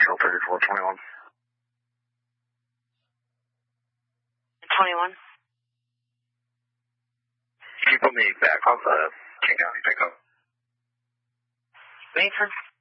Nashville 3421. 21. Can you put me back on the King County pickup? Wait for